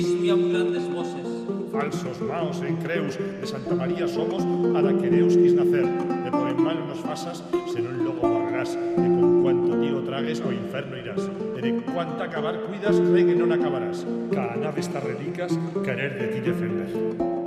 Dismiam grandes voces. Falsos, maos en creus, de Santa María somos, a la que Deus quis nacer. De por en malo nos fasas, senón logo morrerás. De con cuanto tigo tragues, ao inferno irás. E de cuanta acabar cuidas, rei que non acabarás. Cada nave está relicas, querer de ti defender.